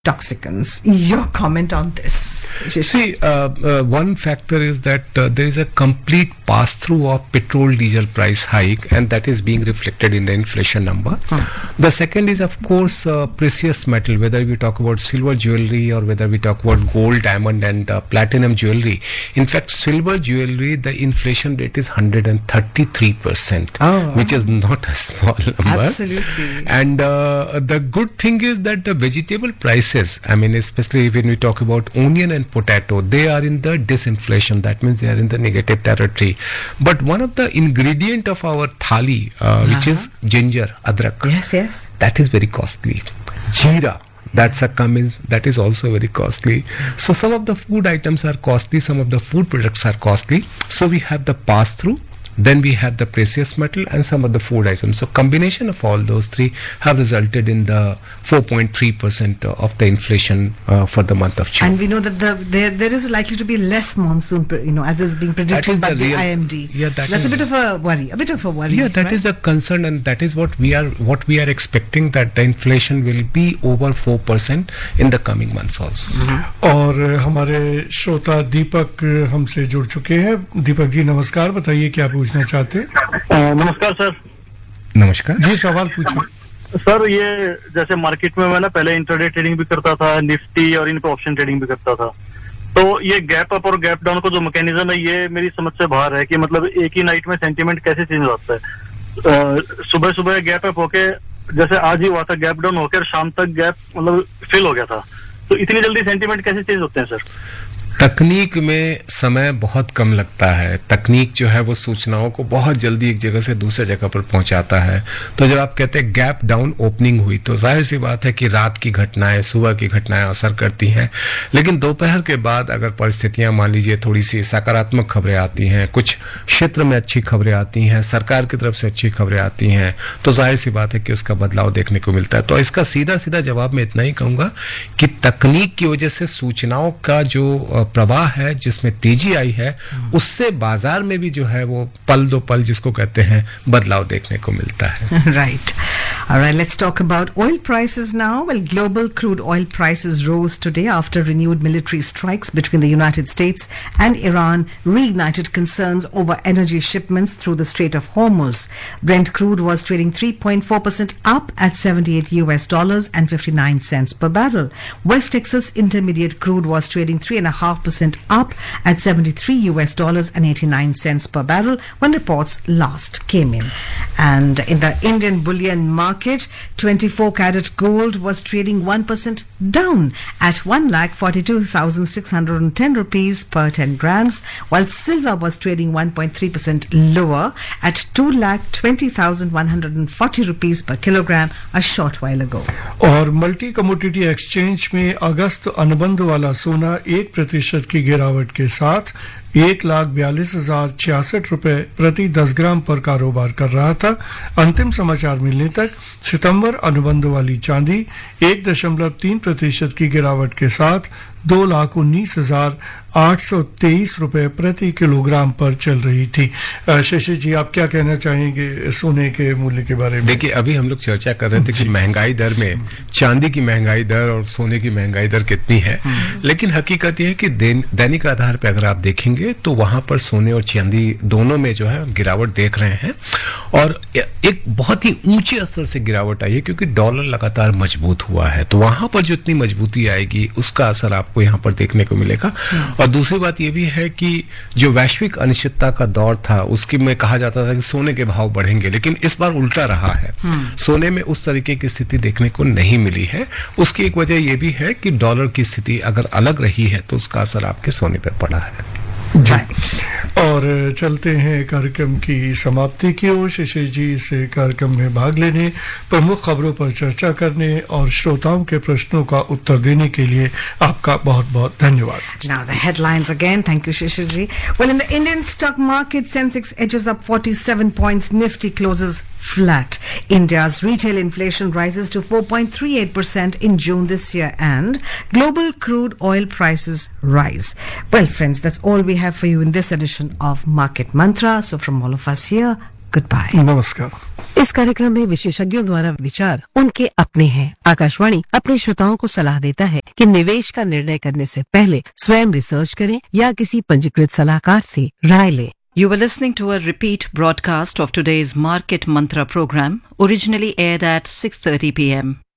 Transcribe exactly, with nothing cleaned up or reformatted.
Toxicants. Your comment on this? See, uh, uh, one factor is that uh, there is a complete pass-through of petrol diesel price hike, and that is being reflected in the inflation number. Hmm. The second is, of course, uh, precious metal, whether we talk about silver jewelry or whether we talk about gold, diamond and uh, platinum jewelry. In fact, silver jewelry, the inflation rate is one hundred thirty-three percent, oh. which is not a small number. Absolutely. And uh, the good thing is that the vegetable prices, I mean, especially when we talk about onion and potato, they are in the disinflation. That means they are in the negative territory. But one of the ingredient of our thali, uh, uh-huh. which is ginger, adrak. Yes, yes. That is very costly. Jeera. That's a cummins, that is also very costly. So some of the food items are costly, some of the food products are costly. So we have the pass-through, then we have the precious metal and some of the food items. So combination of all those three have resulted in the four point three percent of the inflation uh, for the month of June. And we know that the, there there is likely to be less monsoon, you know, as is being predicted is by the, the real, I M D. Yeah, that so that's is, a bit of a worry, a bit of a worry. Yeah, that right? is a concern, and that is what we are what we are expecting, that the inflation will be over four percent in the coming months also. Mm-hmm. और हमारे श्रोता दीपक हमसे जुड़ चुके हैं. दीपक जी नमस्कार, बताइए क्या पूछना चाहते हैं. नमस्कार सर. नमस्कार जी, सवाल पूछिए. सर, ये जैसे मार्केट में मैं ना पहले इंट्राडे ट्रेडिंग भी करता था, निफ्टी और इन पे ऑप्शन ट्रेडिंग भी करता था. तो ये गैप अप और गैप डाउन का जो मैकेनिज्म है, ये मेरी समझ से बाहर है कि मतलब एक ही नाइट में सेंटीमेंट कैसे चेंज होता है. सुबह सुबह गैप अप होके, जैसे आज ही हुआ था, गैप डाउन होकर शाम तक गैप मतलब फिल हो गया था. तो इतनी जल्दी सेंटीमेंट कैसे चेंज होते हैं सर? तकनीक में समय बहुत कम लगता है. तकनीक जो है वो सूचनाओं को बहुत जल्दी एक जगह से दूसरे जगह पर पहुंचाता है. तो जब आप कहते हैं गैप डाउन ओपनिंग हुई, तो जाहिर सी बात है कि रात की घटनाएं, सुबह की घटनाएं असर करती हैं. लेकिन दोपहर के बाद अगर परिस्थितियां मान लीजिए थोड़ी सी सकारात्मक खबरें आती हैं, कुछ क्षेत्र में अच्छी खबरें आती हैं, सरकार की तरफ से अच्छी खबरें आती हैं, तो जाहिर सी बात है कि उसका बदलाव देखने को मिलता है. तो इसका सीधा सीधा जवाब मैं इतना ही कहूंगा कि तकनीक की वजह से सूचनाओं का जो प्रवाह है, जिसमें तेजी आई है, उससे बाजार में भी जो है वो पल दो पल जिसको कहते हैं बदलाव देखने को मिलता है. Right. All right, let's talk about oil prices now. Well, global crude oil prices rose today after renewed military strikes between the United States and Iran reignited concerns over energy shipments through the Strait of Hormuz. Brent crude was trading three point four percent up at seventy-eight U S dollars and fifty-nine cents per barrel. West Texas Intermediate crude was trading three point five percent up at seventy-three U S dollars and eighty-nine cents per barrel when reports last came in. And in the Indian bullion market, twenty-four carat gold was trading one percent down at one lakh forty-two thousand six hundred ten rupees per ten grams, while silver was trading one point three percent lower at two lakh twenty thousand one hundred forty rupees per kilogram a short while ago. और multi commodity exchange में अगस्त अनुबंध वाला सोना एक प्रतिशत की गिरावट के साथ एक लाख बयालीस हजार छियासठ रुपए प्रति दस ग्राम पर कारोबार कर रहा था. अंतिम समाचार मिलने तक सितंबर अनुबंध वाली चांदी एक दशमलव तीन प्रतिशत की गिरावट के साथ दो लाख उन्नीस हजार आठ सौ तेईस रुपए प्रति किलोग्राम पर चल रही थी. शशि जी, आप क्या कहना चाहेंगे सोने के मूल्य के बारे में? देखिए, अभी हम लोग चर्चा कर रहे थे कि महंगाई दर में चांदी की महंगाई दर और सोने की महंगाई दर कितनी है. लेकिन हकीकत यह है कि दैनिक आधार पर अगर आप देखेंगे तो वहां पर सोने और चांदी दोनों में जो है गिरावट देख रहे हैं. और एक बहुत ही ऊंचे स्तर से गिरावट आई है क्योंकि डॉलर लगातार मजबूत हुआ है. तो वहां पर जो इतनी मजबूती आएगी उसका असर आपको यहां पर देखने को मिलेगा. और दूसरी बात यह भी है कि जो वैश्विक अनिश्चितता का दौर था उसकी में कहा जाता था कि सोने के भाव बढ़ेंगे, लेकिन इस बार उल्टा रहा है. सोने में उस तरीके की स्थिति देखने को नहीं मिली है. उसकी एक वजह यह भी है कि डॉलर की स्थिति अगर अलग रही है तो उसका असर आपके सोने पर पड़ा है. और चलते हैं कार्यक्रम की समाप्ति की ओर. शिशिर जी इस कार्यक्रम में भाग लेने, प्रमुख खबरों पर चर्चा करने और श्रोताओं के प्रश्नों का उत्तर देने के लिए आपका बहुत बहुत धन्यवाद. Now the headlines again. Thank you, Shishir ji. Well, in the Indian stock market, Sensex edges up forty-seven points, Nifty closes flat. India's retail inflation rises to four point three eight percent in June this year, and global crude oil prices rise. Well, friends, that's all we have for you in this edition of Market Mantra. So from all of us here, goodbye. Namaskar. इस कार्यक्रम में विशेषज्ञों द्वारा विचार उनके अपने हैं। आकाशवाणी अपने श्रोताओं को सलाह देता है कि निवेश का निर्णय करने से पहले स्वयं रिसर्च करें या किसी पंजीकृत सलाहकार से राय लें। You were listening to a repeat broadcast of today's Market Mantra program, originally aired at six thirty p m